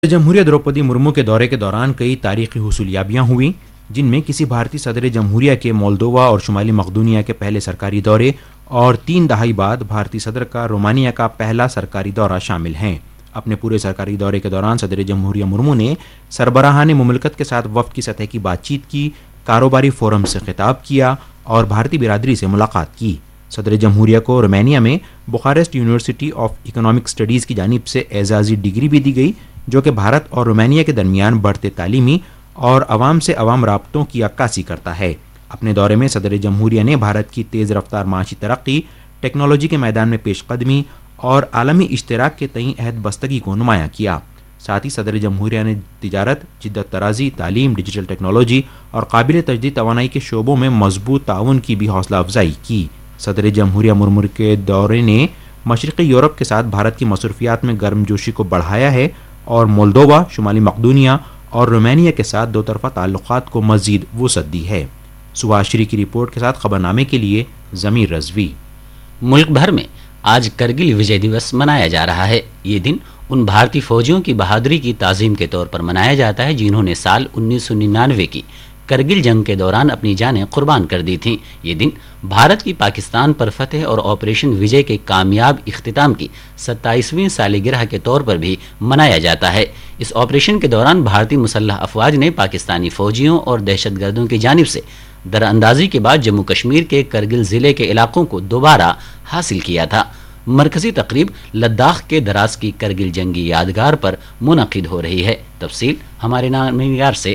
जमहूरिया द्रौपदी मुर्मू के दौरे के दौरान कई तारीखी हुसूलियाबियां हुई, जिनमें किसी भारतीय सदर जमहूरिया के मोल्दोवा और शुमाली मकदूनिया के पहले सरकारी दौरे और 3 दहाई बाद भारतीय सदर का रोमानिया का पहला सरकारी दौरा शामिल हैं। अपने पूरे सरकारी दौरे के दौरान सदर जमहूरिया मुर्मू ने सरबराहान मुमलकत के साथ वफ्द की सतह की बातचीत की, कारोबारी फोरम से खिताब किया और भारतीय बिरादरी से मुलाकात की। सदर जमहूरिया को रोमानिया में Bucharest university of economic studies की जानिब से एजाज़ी डिग्री भी दी गई, जो कि भारत और रोमानिया के दरमियान बढ़ते तालीमी और अवाम से अवाम राब्तों की अक्कासी करता है। अपने दौरे में सदर जमहूरिया ने भारत की तेज़ रफ्तार माशी तरक्की, टेक्नोलॉजी के मैदान में पेशकदमी और आलमी इश्तराक के तईं अहद बस्तगी को नुमायां किया। साथ ही सदर जमहूरिया ने तिजारत, जिद्दत तराजी, तालीम, डिजिटल टेक्नोलॉजी और काबिल तजदीद तवानाई के शोबों में मजबूत ताउन की भी हौसला अफजाई की। सदर जमहूरिया मुर्मू के दौरे ने मशरक़ी यूरोप के साथ भारत की मसरूफियात में गर्मजोशी को बढ़ाया है और मोल्दोवा, शुमाली मकदूनिया और रोमानिया के साथ दो तरफ़ा ताल्लुक़ात को मज़ीद वुसअत दी है। सुभाश्री की रिपोर्ट के साथ खबरनामे के लिए ज़मीर रज़वी। मुल्क भर में आज करगिल विजय दिवस मनाया जा रहा है। ये दिन उन भारतीय फौजियों की बहादुरी की ताज़ीम के तौर पर मनाया जाता है जिन्होंने साल 1999 की करगिल जंग के दौरान अपनी जानें कुर्बान कर दी थीं। ये दिन भारत की पाकिस्तान पर फतह और ऑपरेशन विजय के कामयाब इख्तिताम की 27वीं सालगिरह के तौर पर भी मनाया जाता है। इस ऑपरेशन के दौरान भारतीय मुसल्लह अफवाज ने पाकिस्तानी फौजियों और दहशतगर्दों की जानिब से दरअंदाजी के बाद जम्मू कश्मीर के करगिल ज़िले के इलाकों को दोबारा हासिल किया था। मरकजी तकरीब लद्दाख के दराज की करगिल जंगी यादगार पर मुनक़िद हो रही है। तफसील हमारे नामियार से।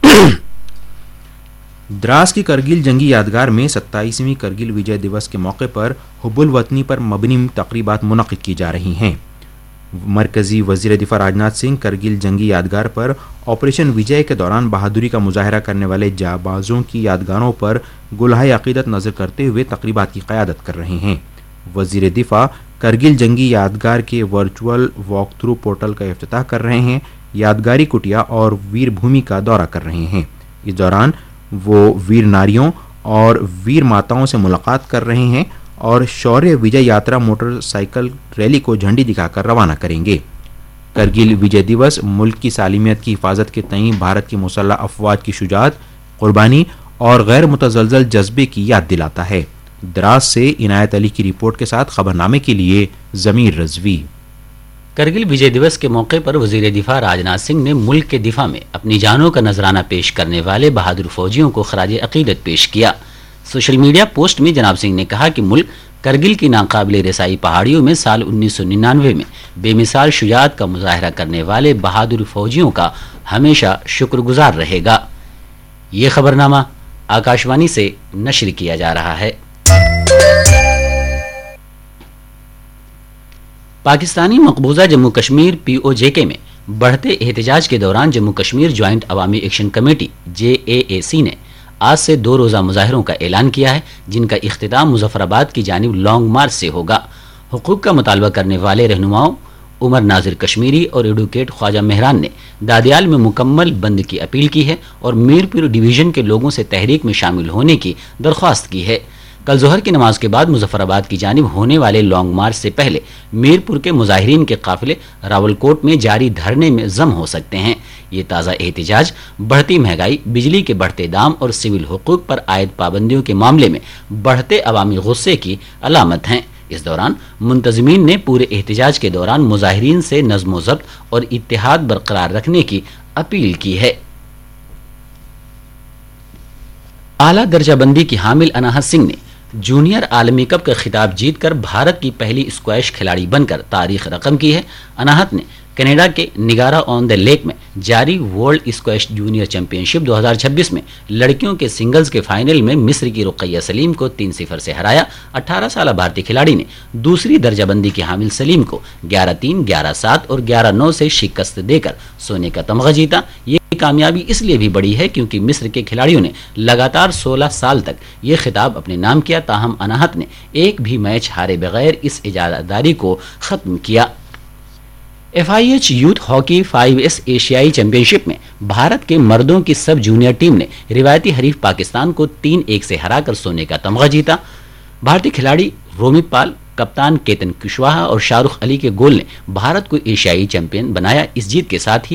द्रास की करगिल जंगी यादगार में 27वीं करगिल विजय दिवस के मौके पर हुब्बुल वतनी पर मबनी तकरीबात मुनक़िद की जा रही हैं। मरकजी वज़ीर दिफ़ा राजनाथ सिंह करगिल जंगी यादगार पर ऑपरेशन विजय के दौरान बहादुरी का मुजाहरा करने वाले जाबाजों की यादगारों पर गुलहाए अक़ीदत नज़र करते हुए तकरीबात की क़यादत कर रहे हैं। वज़ीर दिफ़ा करगिल जंगी यादगार के वर्चुअल वॉक थ्रू पोर्टल का इफ्तिताह कर रहे हैं, यादगारी कुटिया और वीर भूमि का दौरा कर रहे हैं। इस दौरान वो वीर नारियों और वीर माताओं से मुलाकात कर रहे हैं और शौर्य विजय यात्रा मोटरसाइकिल रैली को झंडी दिखाकर रवाना करेंगे। करगिल विजय दिवस मुल्क की सालिमियत की हिफाजत के तईं भारत की मुसल्लह अफवाज की शुजाअत, कुर्बानी और गैर मुतज़लज़ल जज्बे की याद दिलाता है। द्रास से इनायत अली की रिपोर्ट के साथ खबरनामे के लिए ज़मीर रज़वी। करगिल विजय दिवस के मौके पर वज़ीर दिफ़ा राजनाथ सिंह ने मुल्क के दिफा में अपनी जानों का नजराना पेश करने वाले बहादुर फौजियों को खराज अक़ीदत पेश किया। सोशल मीडिया पोस्ट में जनाब सिंह ने कहा कि मुल्क करगिल की नाकाबिल रसाई पहाड़ियों में साल 1999 में बेमिसाल शुजाअत का मुजाहरा करने वाले बहादुर फौजियों का हमेशा शुक्रगुजार रहेगा। ये खबरनामा आकाशवाणी से नश्र किया जा रहा है। पाकिस्तानी मकबूजा जम्मू कश्मीर POJK में बढ़ते एहतजाज के दौरान जम्मू कश्मीर ज्वाइंट अवामी एक्शन कमेटी JAAC ने आज से 2 रोज़ा मुजाहरों का ऐलान किया है, जिनका इख्तिताम मुजफ्फराबाद की जानिब लॉन्ग मार्च से होगा। हुकूक का मुतालबा करने वाले रहनुमाओं उमर नाजिर कश्मीरी और एडवोकेट ख्वाजा मेहरान ने दादियाल में मुकम्मल बंद की अपील की है और मीरपुर डिवीज़न के लोगों से तहरीक में शामिल होने की दरख्वास्त की है। कल जोहर की नमाज के बाद मुजफ्फराबाद की जानिब होने वाले लॉन्ग मार्च से पहले मीरपुर के मुजाहिरीन के काफिले रावलकोट में जारी धरने में जम हो सकते हैं। ये ताज़ा एहतिजाज बढ़ती महंगाई, बिजली के बढ़ते दाम और सिविल हुकूक पर आयद पाबंदियों के मामले में बढ़ते अवामी गुस्से की अलामत हैं। इस दौरान मुंतज़मीन ने पूरे एहतिजाज के दौरान मुजाहिरीन से नज़्म व ज़ब्त और इत्तेहाद बरकरार रखने की अपील की है। आला दर्जाबंदी की हामिल अनाहत सिंह ने जूनियर आलमी कप का खिताब जीतकर भारत की पहली स्क्वैश खिलाड़ी बनकर तारीख रकम की है। अनाहत ने कनाडा के निगारा ऑन द लेक में जारी वर्ल्ड स्क्वैश जूनियर चैंपियनशिप 2026 में लड़कियों के सिंगल्स के फाइनल में मिस्र की रुक़ैया सलीम को 3-0 से हराया। 18 साल भारतीय खिलाड़ी ने दूसरी दर्जाबंदी की हामिल सलीम को 11-3, 11-7 और 11-9 से शिकस्त देकर सोने का तमगा जीता। ये कामयाबी इसलिए भी बड़ी है क्योंकि मिस्र के खिलाड़ियों ने लगातार 16 साल तक ये खिताब अपने नाम किया, ताहम अनाहत ने एक भी मैच हारे बगैर इस इजाज़तदारी को ख़त्म किया। FIH यूथ हॉकी 5S एशियाई चैंपियनशिप में भारत के मर्दों की सब जूनियर टीम ने रिवायती हरीफ पाकिस्तान को 3-1 से हराकर सोने का तमगा जीता। भारतीय खिलाड़ी रोमित पाल, कप्तान केतन कुशवाहा और शाहरुख अली के गोल ने भारत को एशियाई चैंपियन बनाया। इस जीत के साथ ही